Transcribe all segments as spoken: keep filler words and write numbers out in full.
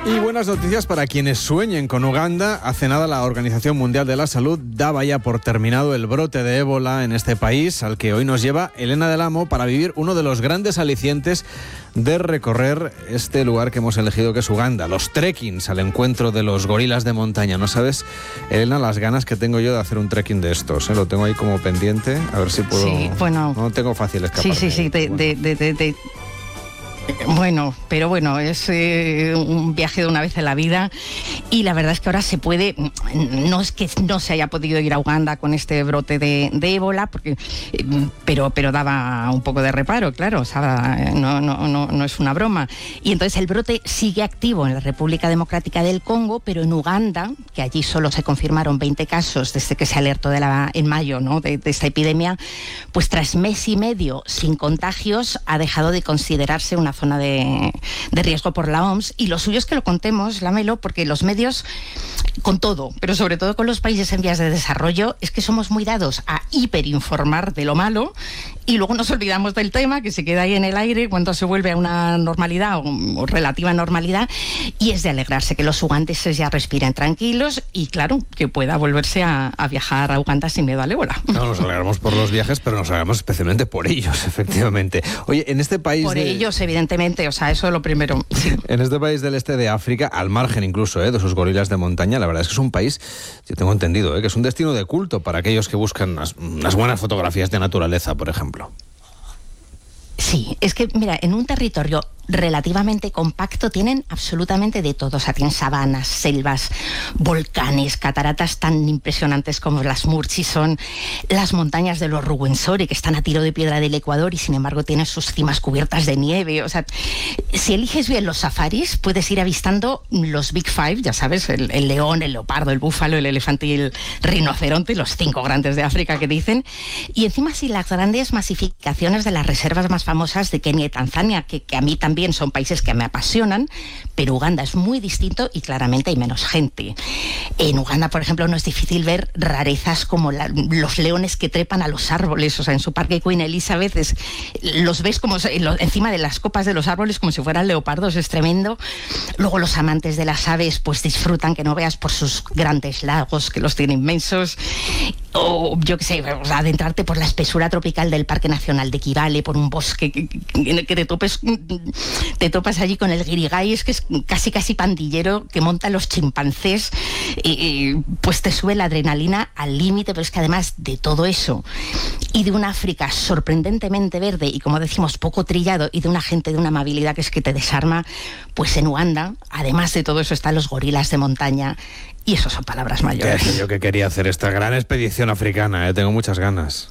Y buenas noticias para quienes sueñen con Uganda. Hace nada la Organización Mundial de la Salud daba ya por terminado el brote de ébola en este país, al que hoy nos lleva Elena del Amo para vivir uno de los grandes alicientes de recorrer este lugar que hemos elegido, que es Uganda, los trekkings al encuentro de los gorilas de montaña. No sabes, Elena, las ganas que tengo yo de hacer un trekking de estos, ¿eh? Lo tengo ahí como pendiente, a ver si puedo... Sí, bueno... No tengo fácil escapar. Sí, sí, sí, de... de, de, de, de... Bueno, pero bueno, es eh, un viaje de una vez en la vida y la verdad es que ahora se puede, no es que no se haya podido ir a Uganda con este brote de, de ébola, porque, eh, pero, pero daba un poco de reparo, claro, o sea, no, no, no, no es una broma. Y entonces el brote sigue activo en la República Democrática del Congo, pero en Uganda, que allí solo se confirmaron veinte casos desde que se alertó de la, en mayo, ¿no?, de, de esta epidemia, pues tras mes y medio sin contagios ha dejado de considerarse una zona de, de riesgo por la O M S, y lo suyo es que lo contemos, Lamelo, porque los medios, con todo, pero sobre todo con los países en vías de desarrollo, es que somos muy dados a hiperinformar de lo malo y luego nos olvidamos del tema, que se queda ahí en el aire cuando se vuelve a una normalidad o, o relativa normalidad, y es de alegrarse que los ugandeses ya respiren tranquilos y, claro, que pueda volverse a, a viajar a Uganda sin miedo al ébola. No, nos alegramos por los viajes, pero nos alegramos especialmente por ellos, efectivamente. Oye, en este país... Por de... ellos, evidentemente, o sea, eso es lo primero. Sí. En este país del este de África, al margen incluso ¿eh? de sus gorilas de montaña, la verdad es que es un país, yo tengo entendido, ¿eh? que es un destino de culto para aquellos que buscan unas, unas buenas fotografías de naturaleza, por ejemplo. Sí, es que, mira, en un territorio relativamente compacto tienen absolutamente de todo. O sea, tienen sabanas, selvas, volcanes, cataratas tan impresionantes como las Murchison, las montañas de los Ruwenzori, que están a tiro de piedra del Ecuador y sin embargo tienen sus cimas cubiertas de nieve. O sea, si eliges bien los safaris, puedes ir avistando los Big Five, ya sabes, el, el león, el leopardo, el búfalo, el elefante y el rinoceronte, los cinco grandes de África que dicen. Y encima sí, las grandes masificaciones de las reservas más famosas de Kenia y Tanzania, que, que a mí también son países que me apasionan, pero Uganda es muy distinto y claramente hay menos gente. En Uganda, por ejemplo, no es difícil ver rarezas como la, los leones que trepan a los árboles. O sea, en su parque Queen Elizabeth es, los ves como lo, encima de las copas de los árboles como si fueran leopardos, es tremendo. Luego los amantes de las aves pues disfrutan que no veas por sus grandes lagos, que los tienen inmensos. O yo qué sé, o sea, adentrarte por la espesura tropical del Parque Nacional de Kibale, por un bosque que, que, en el que te topes te topas allí con el guirigay, que es casi casi pandillero, que monta los chimpancés, y pues te sube la adrenalina al límite. Pero es que además de todo eso y de un África sorprendentemente verde y, como decimos, poco trillado, y de una gente de una amabilidad que es que te desarma, pues en Uganda, además de todo eso, están los gorilas de montaña. Y eso son palabras mayores. Que yo que quería hacer esta gran expedición africana, ¿eh? Tengo muchas ganas.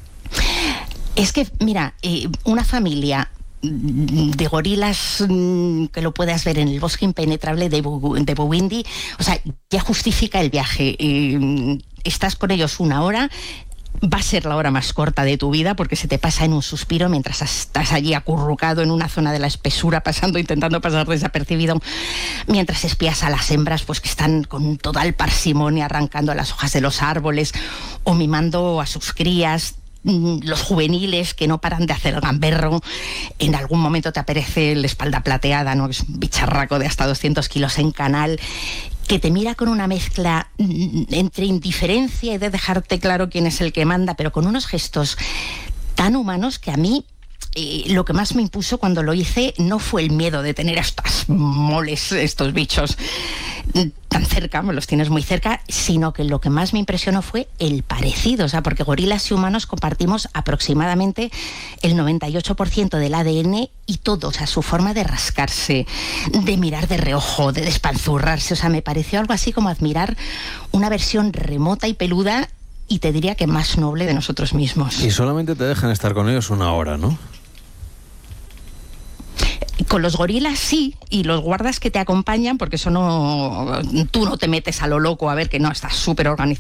Es que, mira, eh, una familia de gorilas que lo puedas ver en el bosque impenetrable de, Bu- de Bwindi, o sea, ya justifica el viaje. Eh, estás con ellos una hora. Va a ser la hora más corta de tu vida porque se te pasa en un suspiro mientras estás allí acurrucado en una zona de la espesura, pasando, intentando pasar desapercibido, mientras espías a las hembras pues que están con total parsimonia arrancando las hojas de los árboles o mimando a sus crías. Los juveniles que no paran de hacer gamberro. En algún momento te aparece la espalda plateada, ¿no? Es un bicharraco de hasta doscientos kilos en canal, que te mira con una mezcla entre indiferencia y de dejarte claro quién es el que manda, pero con unos gestos tan humanos que a mí eh, lo que más me impuso cuando lo hice no fue el miedo de tener a estas moles, estos bichos tan cerca, me los tienes muy cerca, sino que lo que más me impresionó fue el parecido. O sea, porque gorilas y humanos compartimos aproximadamente el noventa y ocho por ciento del A D N y todo. O sea, su forma de rascarse, de mirar de reojo, de despanzurrarse. O sea, me pareció algo así como admirar una versión remota y peluda, y te diría que más noble, de nosotros mismos. Y solamente te dejan estar con ellos una hora, ¿no? Con los gorilas sí, y los guardas que te acompañan, porque eso no, tú no te metes a lo loco a ver, que no, estás súper organizado.